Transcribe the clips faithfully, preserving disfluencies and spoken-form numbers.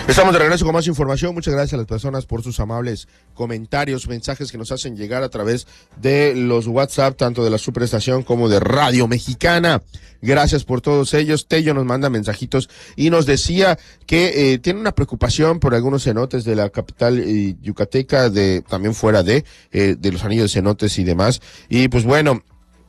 Estamos de regreso con más información. Muchas gracias a las personas por sus amables comentarios, mensajes que nos hacen llegar a través de los WhatsApp, tanto de la Superestación como de Radio Mexicana. Gracias por todos ellos. Tello nos manda mensajitos y nos decía que eh, tiene una preocupación por algunos cenotes de la capital eh, yucateca, de también fuera de, eh, de los anillos de cenotes y demás. Y pues bueno,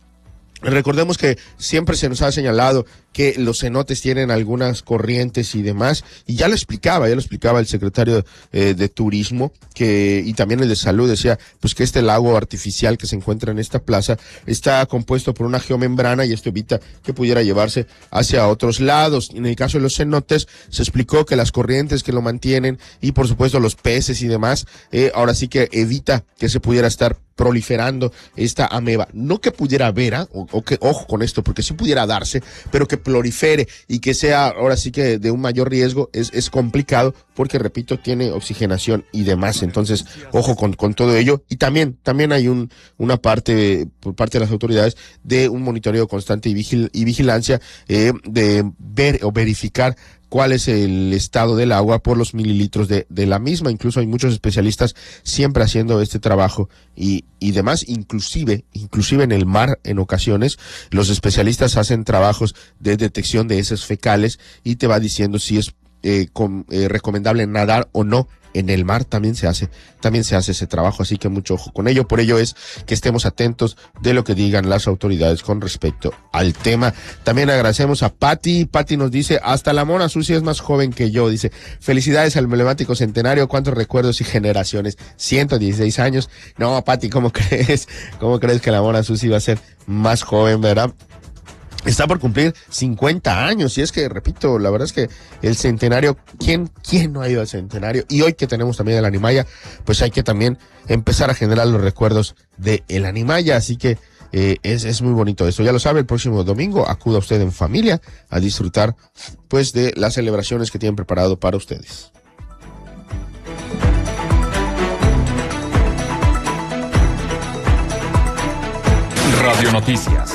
recordemos que siempre se nos ha señalado que los cenotes tienen algunas corrientes y demás, y ya lo explicaba, ya lo explicaba el secretario eh, de Turismo, que y también el de Salud, decía pues que este lago artificial que se encuentra en esta plaza está compuesto por una geomembrana y esto evita que pudiera llevarse hacia otros lados. En el caso de los cenotes, se explicó que las corrientes que lo mantienen y por supuesto los peces y demás, eh, ahora sí que evita que se pudiera estar proliferando esta ameba. No que pudiera haber, ¿eh? o, o que, ojo con esto, porque sí pudiera darse, pero que prolifere y que sea ahora sí que de un mayor riesgo es, es complicado, porque repito, tiene oxigenación y demás. Entonces, ojo con, con todo ello. Y también, también hay un, una parte, por parte de las autoridades, de un monitoreo constante y, vigil, y vigilancia, eh, de ver o verificar cuál es el estado del agua por los mililitros de, de la misma. Incluso hay muchos especialistas siempre haciendo este trabajo y, y demás, inclusive, inclusive en el mar, en ocasiones, los especialistas hacen trabajos de detección de heces fecales y te va diciendo si es eh, con, eh, recomendable nadar o no. En el mar también se hace, también se hace ese trabajo, así que mucho ojo con ello. Por ello es que estemos atentos de lo que digan las autoridades con respecto al tema. También agradecemos a Patti. Patti nos dice, hasta la Mona Susi es más joven que yo. Dice, felicidades al emblemático centenario, cuántos recuerdos y generaciones. ciento dieciséis años. No, Patti, ¿cómo crees? ¿Cómo crees que la Mona Susi va a ser más joven, verdad? Está por cumplir cincuenta años, y es que, repito, la verdad es que el centenario, ¿quién, quién no ha ido al centenario? Y hoy que tenemos también el Animaya, pues hay que también empezar a generar los recuerdos de el Animaya, así que eh, es, es muy bonito esto. Ya lo sabe, el próximo domingo acuda usted en familia a disfrutar, pues, de las celebraciones que tienen preparado para ustedes. Radio Noticias.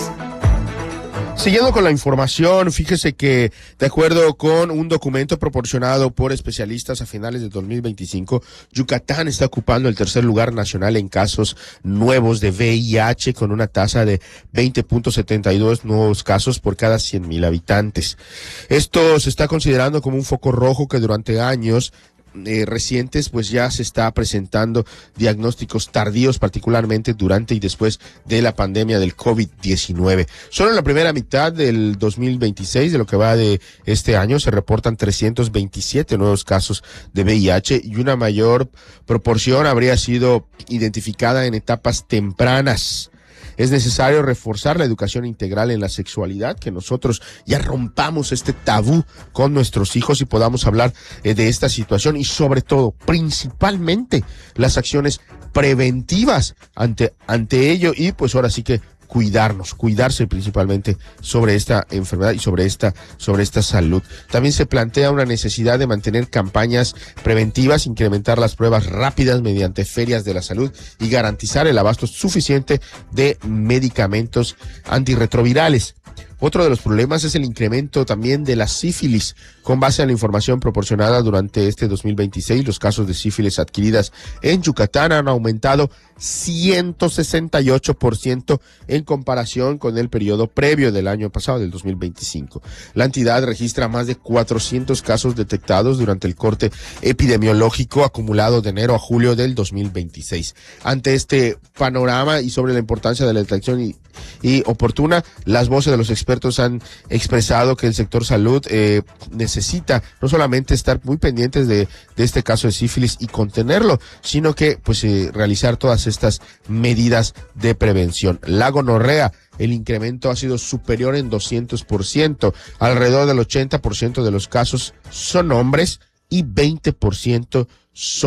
Siguiendo con la información, fíjese que de acuerdo con un documento proporcionado por especialistas a finales de dos mil veinticinco, Yucatán está ocupando el tercer lugar nacional en casos nuevos de V I H, con una tasa de veinte punto setenta y dos nuevos casos por cada cien mil habitantes. Esto se está considerando como un foco rojo que durante años Eh, recientes pues ya se está presentando diagnósticos tardíos, particularmente durante y después de la pandemia del COVID diecinueve. Solo en la primera mitad del dos mil veintiséis, de lo que va de este año, se reportan trescientos veintisiete nuevos casos de V I H, y una mayor proporción habría sido identificada en etapas tempranas. Es necesario reforzar la educación integral en la sexualidad, que nosotros ya rompamos este tabú con nuestros hijos y podamos hablar eh, de esta situación, y sobre todo, principalmente, las acciones preventivas ante, ante ello, y pues ahora sí que cuidarnos, cuidarse principalmente sobre esta enfermedad y sobre esta, sobre esta salud. También se plantea una necesidad de mantener campañas preventivas, incrementar las pruebas rápidas mediante ferias de la salud y garantizar el abasto suficiente de medicamentos antirretrovirales. Otro de los problemas es el incremento también de la sífilis. Con base a la información proporcionada durante este dos mil veintiséis, los casos de sífilis adquiridas en Yucatán han aumentado ciento sesenta y ocho por ciento en comparación con el periodo previo del año pasado, del dos mil veinticinco. La entidad registra más de cuatrocientos casos detectados durante el corte epidemiológico acumulado de enero a julio del dos mil veintiséis. Ante este panorama y sobre la importancia de la detección y, y oportuna, las voces de los expertos han expresado que el sector salud eh, necesita no solamente estar muy pendientes de, de este caso de sífilis y contenerlo, sino que pues eh, realizar todas estas medidas de prevención. La gonorrea, el incremento ha sido superior en doscientos por ciento. Alrededor del ochenta por ciento de los casos son hombres y veinte por ciento son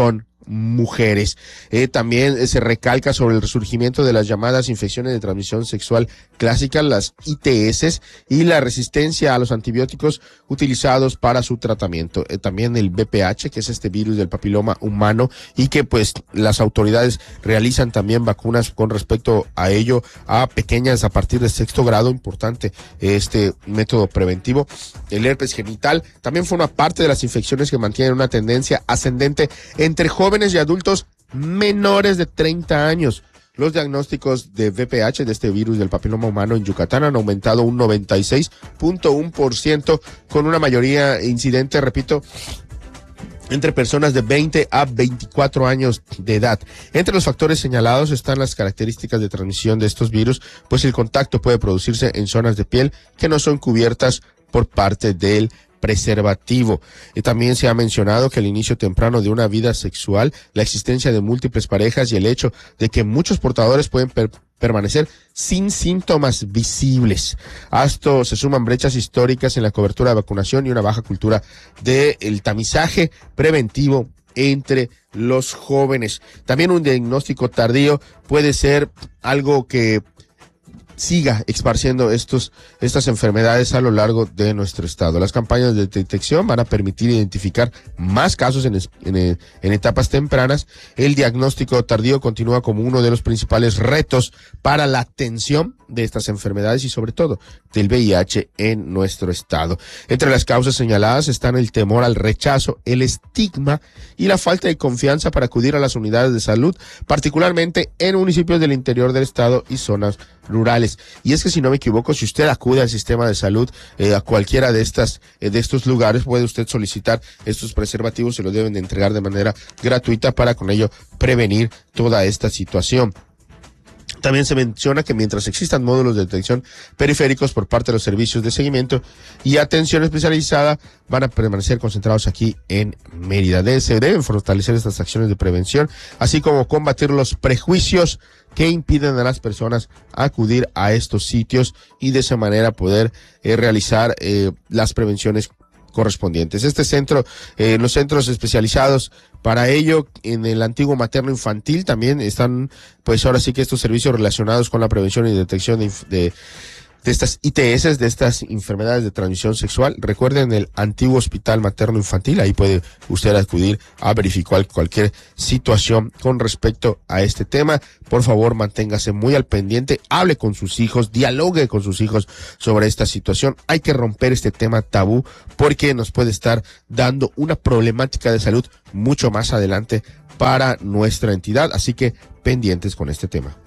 mujeres. Eh, también eh, se recalca sobre el resurgimiento de las llamadas infecciones de transmisión sexual clásicas, las I T S, y la resistencia a los antibióticos utilizados para su tratamiento. Eh, también el V P H, que es este virus del papiloma humano, y que pues las autoridades realizan también vacunas con respecto a ello a pequeñas a partir de sexto grado. Importante este método preventivo. El herpes genital también forma parte de las infecciones que mantienen una tendencia ascendente entre jóvenes y adultos menores de treinta años. Los diagnósticos de V P H, de este virus del papiloma humano en Yucatán, han aumentado un noventa y seis punto uno por ciento, con una mayoría incidente, repito, entre personas de veinte a veinticuatro años de edad. Entre los factores señalados están las características de transmisión de estos virus, pues el contacto puede producirse en zonas de piel que no son cubiertas por parte del preservativo. Y también se ha mencionado que el inicio temprano de una vida sexual, la existencia de múltiples parejas y el hecho de que muchos portadores pueden per permanecer sin síntomas visibles. A esto se suman brechas históricas en la cobertura de vacunación y una baja cultura del tamizaje preventivo entre los jóvenes. También un diagnóstico tardío puede ser algo que siga esparciendo estos, estas enfermedades a lo largo de nuestro estado. Las campañas de detección van a permitir identificar más casos en, en, en etapas tempranas. El diagnóstico tardío continúa como uno de los principales retos para la atención de estas enfermedades y sobre todo del V I H en nuestro estado. Entre las causas señaladas están el temor al rechazo, el estigma y la falta de confianza para acudir a las unidades de salud, particularmente en municipios del interior del estado y zonas rurales. Y es que, si no me equivoco, si usted acude al sistema de salud, eh, a cualquiera de estas eh, de estos lugares, puede usted solicitar estos preservativos, se los deben de entregar de manera gratuita para con ello prevenir toda esta situación. También se menciona que mientras existan módulos de detección periféricos por parte de los servicios de seguimiento y atención especializada, van a permanecer concentrados aquí en Mérida. Se deben fortalecer estas acciones de prevención, así como combatir los prejuicios que impiden a las personas acudir a estos sitios y de esa manera poder eh, realizar eh, las prevenciones correspondientes. Este centro, eh, los centros especializados para ello, en el antiguo materno infantil, también están, pues ahora sí que estos servicios relacionados con la prevención y detección de, de de estas I T S, de estas enfermedades de transmisión sexual. Recuerden el antiguo hospital materno infantil, ahí puede usted acudir a verificar cualquier situación con respecto a este tema. Por favor, manténgase muy al pendiente, hable con sus hijos, dialogue con sus hijos sobre esta situación. Hay que romper este tema tabú porque nos puede estar dando una problemática de salud mucho más adelante para nuestra entidad, así que pendientes con este tema.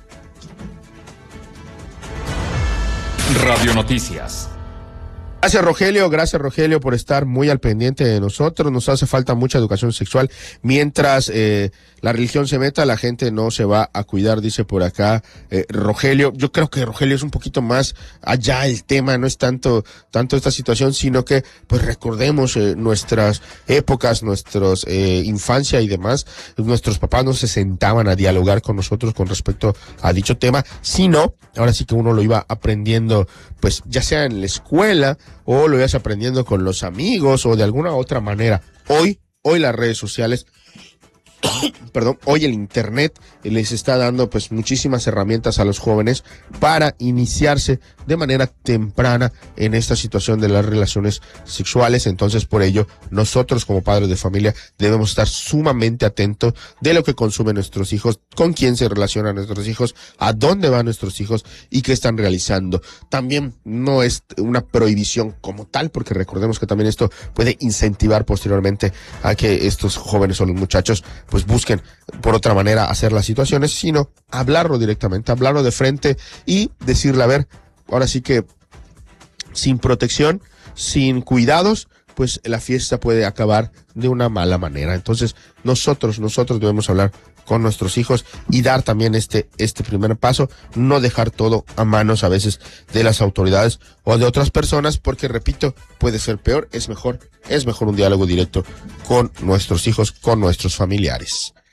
Radio Noticias. Gracias, Rogelio, gracias, Rogelio, por estar muy al pendiente de nosotros. Nos hace falta mucha educación sexual. Mientras eh, la religión se meta, la gente no se va a cuidar, dice por acá eh, Rogelio. Yo creo que Rogelio es un poquito más allá el tema, no es tanto tanto esta situación, sino que pues recordemos eh, nuestras épocas, nuestras eh, infancia y demás. Nuestros papás no se sentaban a dialogar con nosotros con respecto a dicho tema, sino ahora sí que uno lo iba aprendiendo, pues ya sea en la escuela o lo ibas aprendiendo con los amigos o de alguna otra manera. Hoy, hoy las redes sociales, perdón, hoy el internet les está dando pues muchísimas herramientas a los jóvenes para iniciarse de manera temprana en esta situación de las relaciones sexuales. Entonces, por ello, nosotros como padres de familia debemos estar sumamente atentos de lo que consumen nuestros hijos, con quién se relacionan nuestros hijos, a dónde van nuestros hijos y qué están realizando. También no es una prohibición como tal, porque recordemos que también esto puede incentivar posteriormente a que estos jóvenes o los muchachos pues busquen por otra manera hacer las situaciones, sino hablarlo directamente, hablarlo de frente y decirle, a ver, ahora sí que sin protección, sin cuidados, pues la fiesta puede acabar de una mala manera. Entonces nosotros, nosotros debemos hablar con nuestros hijos y dar también este, este primer paso, no dejar todo a manos a veces de las autoridades o de otras personas, porque repito, puede ser peor, es mejor, es mejor un diálogo directo con nuestros hijos, con nuestros familiares.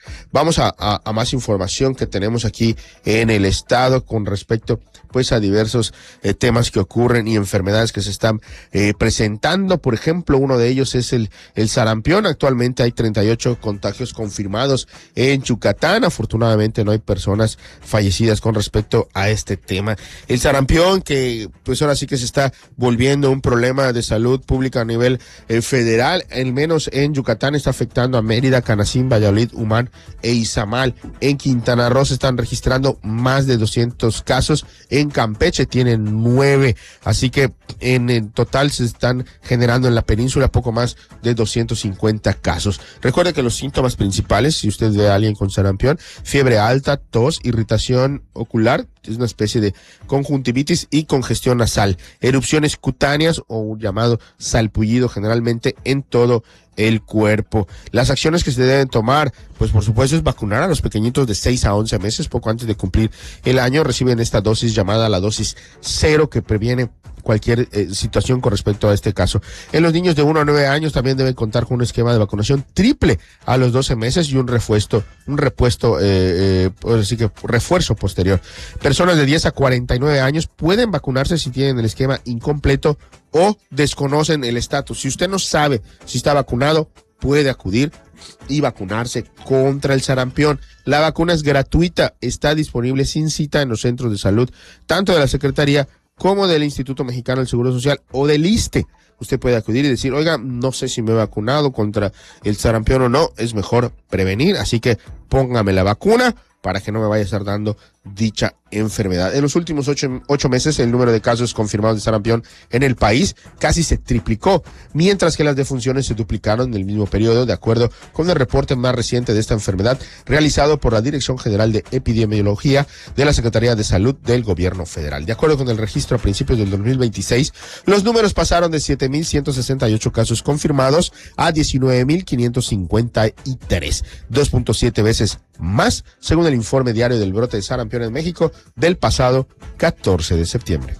Vamos a, a, a más información que tenemos aquí en el estado con respecto pues a diversos eh, temas que ocurren y enfermedades que se están eh, presentando. Por ejemplo, uno de ellos es el, el sarampión. Actualmente hay treinta y ocho contagios confirmados en Yucatán. Afortunadamente no hay personas fallecidas con respecto a este tema. El sarampión, que pues ahora sí que se está volviendo un problema de salud pública a nivel eh, federal, al menos en Yucatán está afectando a Mérida, Canacín, Valladolid, Humán e Izamal. En Quintana Roo se están registrando más de doscientos casos. En Campeche tienen nueve, así que en, en total se están generando en la península poco más de doscientos cincuenta casos. Recuerde que los síntomas principales, si usted ve a alguien con sarampión, fiebre alta, tos, irritación ocular, es una especie de conjuntivitis y congestión nasal, erupciones cutáneas o un llamado salpullido generalmente en todo el cuerpo. Las acciones que se deben tomar, pues por supuesto es vacunar a los pequeñitos de seis a once meses, poco antes de cumplir el año, reciben esta dosis llamada la dosis cero que previene cualquier eh, situación con respecto a este caso. En los niños de uno a nueve años también deben contar con un esquema de vacunación triple a los doce meses y un refuerzo, un repuesto, eh, eh, así que refuerzo posterior. Personas de diez a cuarenta y nueve años pueden vacunarse si tienen el esquema incompleto o desconocen el estatus. Si usted no sabe si está vacunado, puede acudir y vacunarse contra el sarampión. La vacuna es gratuita, está disponible sin cita en los centros de salud, tanto de la Secretaría como del Instituto Mexicano del Seguro Social o del ISSSTE. Usted puede acudir y decir, oiga, no sé si me he vacunado contra el sarampión o no, es mejor prevenir, así que póngame la vacuna para que no me vaya a estar dando dicha enfermedad. En los últimos ocho, ocho meses, el número de casos confirmados de sarampión en el país casi se triplicó, mientras que las defunciones se duplicaron en el mismo periodo, de acuerdo con el reporte más reciente de esta enfermedad realizado por la Dirección General de Epidemiología de la Secretaría de Salud del Gobierno Federal. De acuerdo con el registro a principios del dos mil veintiséis, los números pasaron de siete mil ciento sesenta y ocho casos confirmados a diecinueve mil quinientos cincuenta y tres, dos punto siete veces más, según el informe diario del brote de sarampión en México del pasado catorce de septiembre.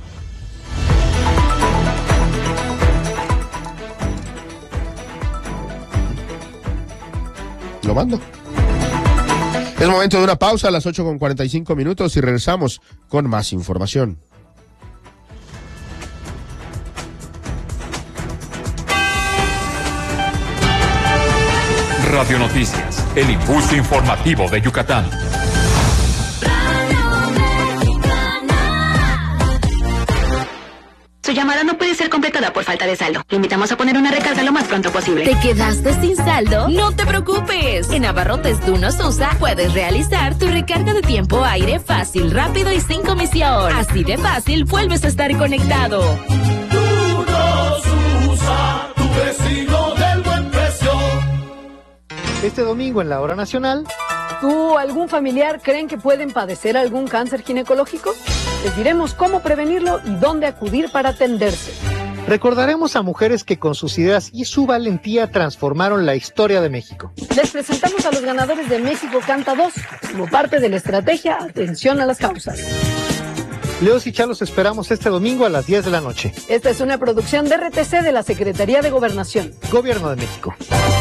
Lo mando. Es momento de una pausa a las ocho con cuarenta y cinco minutos y regresamos con más información. Radio Noticias, el impulso informativo de Yucatán. Su llamada no puede ser completada por falta de saldo. Le invitamos a poner una recarga lo más pronto posible. ¿Te quedaste sin saldo? No te preocupes. En Abarrotes Dunos Usa puedes realizar tu recarga de tiempo aire fácil, rápido y sin comisión. Así de fácil vuelves a estar conectado. Dunos Usa, tu vecino del buen precio. Este domingo en la Hora Nacional. ¿Tú o algún familiar creen que pueden padecer algún cáncer ginecológico? Les diremos cómo prevenirlo y dónde acudir para atenderse. Recordaremos a mujeres que con sus ideas y su valentía transformaron la historia de México. Les presentamos a los ganadores de México Canta dos, como parte de la estrategia Atención a las Causas. Leos y Chalos esperamos este domingo a las diez de la noche. Esta es una producción de R T C de la Secretaría de Gobernación. Gobierno de México.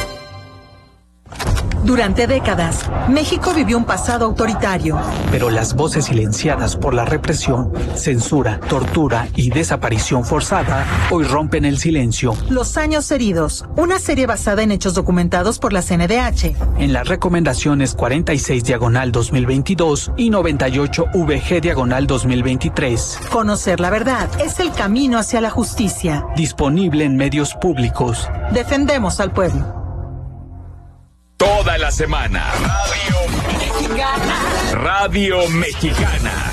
Durante décadas, México vivió un pasado autoritario. Pero las voces silenciadas por la represión, censura, tortura y desaparición forzada hoy rompen el silencio. Los años heridos, una serie basada en hechos documentados por la C N D H. En las recomendaciones cuarenta y seis diagonal dos mil veintidós y noventa y ocho V G diagonal dos mil veintitrés. Conocer la verdad es el camino hacia la justicia. Disponible en medios públicos. Defendemos al pueblo. Toda la semana. Radio Mexicana. Radio Mexicana.